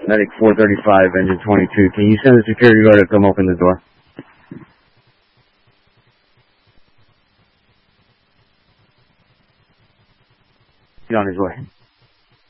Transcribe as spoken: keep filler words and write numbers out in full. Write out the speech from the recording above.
Medic four thirty-five, engine twenty-two. Can you send the security guard to come open the door? He's on his way.